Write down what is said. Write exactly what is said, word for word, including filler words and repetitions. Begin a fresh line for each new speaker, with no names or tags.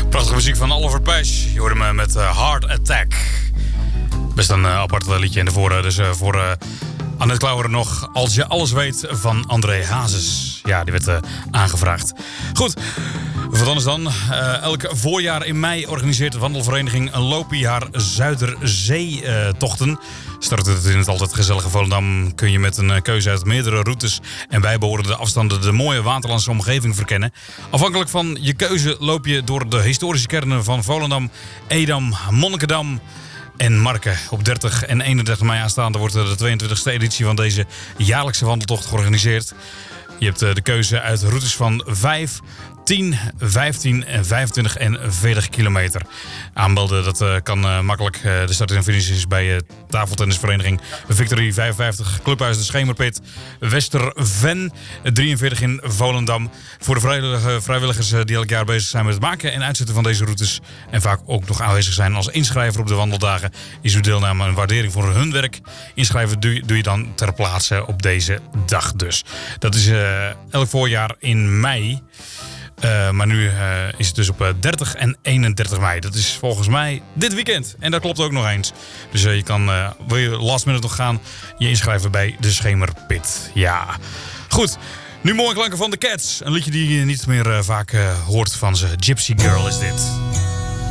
Prachtige muziek van Oliver Pash. Je hoorde me met uh, Heart Attack. Best een uh, apart liedje. En daarvoor uh, dus uh, voor uh, Annette Klauwer nog Als je alles weet van André Hazes. Ja, die werd uh, aangevraagd. Goed, wat anders dan. Uh, elk voorjaar in mei organiseert de wandelvereniging Loopie haar Zuiderzee-tochten. Uh, Start het in het altijd gezellige Volendam kun je met een uh, keuze uit meerdere routes en bijbehorende afstanden de mooie waterlandse omgeving verkennen. Afhankelijk van je keuze loop je door de historische kernen van Volendam, Edam, Monnikendam en Marken. Op dertig en eenendertig mei aanstaande wordt de tweeëntwintigste editie van deze jaarlijkse wandeltocht georganiseerd. Je hebt de keuze uit routes van vijf, tien, vijftien, vijfentwintig en veertig kilometer. Aanmelden dat uh, kan uh, makkelijk. Uh, de start en finish is bij uh, tafeltennisvereniging Victory vijfenvijftig, Clubhuis de Schemerpit, Westerven drieënveertig in Volendam. Voor de vrijwillige, vrijwilligers uh, die elk jaar bezig zijn met het maken en uitzetten van deze routes en vaak ook nog aanwezig zijn als inschrijver op de wandeldagen, is uw deelname een waardering voor hun werk. Inschrijven doe je, doe je dan ter plaatse op deze dag dus. Dat is uh, elk voorjaar in mei. Uh, maar nu uh, is het dus op uh, dertig en eenendertig mei. Dat is volgens mij dit weekend. En dat klopt ook nog eens. Dus uh, je kan, uh, wil je last minute nog gaan, je inschrijven bij de Schemerpit. Ja, goed. Nu mooie klanken van The Cats. Een liedje die je niet meer uh, vaak uh, hoort van ze. Gypsy Girl is dit.